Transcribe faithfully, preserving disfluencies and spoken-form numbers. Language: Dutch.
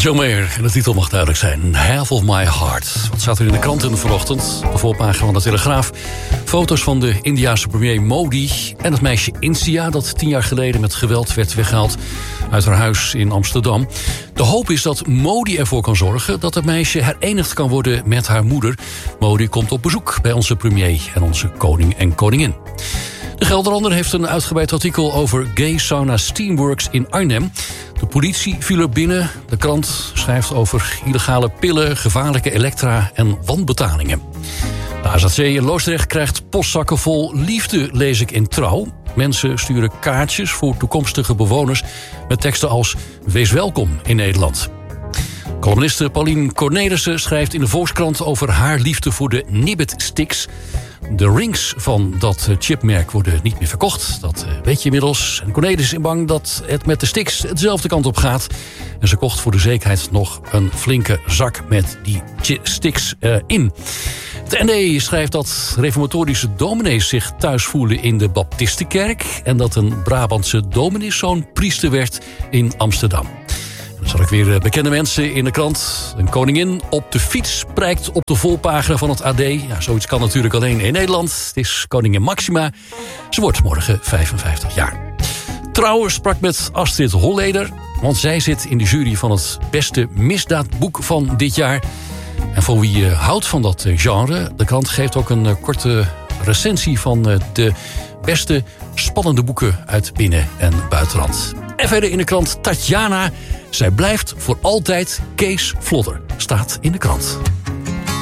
John Mayer, en de titel mag duidelijk zijn. Half of my heart. Wat staat er in de kranten vanochtend? De voorpagina van de Telegraaf. Foto's van de Indiase premier Modi en het meisje Insia, dat tien jaar geleden met geweld werd weggehaald uit haar huis in Amsterdam. De hoop is dat Modi ervoor kan zorgen dat het meisje herenigd kan worden met haar moeder. Modi komt op bezoek bij onze premier en onze koning en koningin. De Gelderlander heeft een uitgebreid artikel over Gay Sauna Steamworks in Arnhem. De politie viel er binnen. De krant schrijft over illegale pillen, gevaarlijke elektra en wanbetalingen. De A Z C in Loosdrecht krijgt postzakken vol liefde, lees ik in Trouw. Mensen sturen kaartjes voor toekomstige bewoners met teksten als "Wees welkom in Nederland". Columniste Paulien Cornelissen schrijft in de Volkskrant over haar liefde voor de Nibbit Sticks. De rings van dat chipmerk worden niet meer verkocht. Dat weet je inmiddels. En Cornelissen is bang dat het met de sticks hetzelfde kant op gaat. En ze kocht voor de zekerheid nog een flinke zak met die sticks uh, in. Het N D schrijft dat reformatorische dominees zich thuis voelen in de Baptistenkerk. En dat een Brabantse domineeszoon priester werd in Amsterdam. Dan zag ik weer bekende mensen in de krant. Een koningin op de fiets prijkt op de volpagina van het A D. Ja, zoiets kan natuurlijk alleen in Nederland. Het is koningin Maxima. Ze wordt morgen vijfenvijftig jaar. Trouw sprak met Astrid Holleder, want zij zit in de jury van het beste misdaadboek van dit jaar. En voor wie houdt van dat genre, de krant geeft ook een korte recensie van de beste spannende boeken uit binnen- en buitenland. En verder in de krant Tatjana. Zij blijft voor altijd Kees Vlodder. Staat in de krant.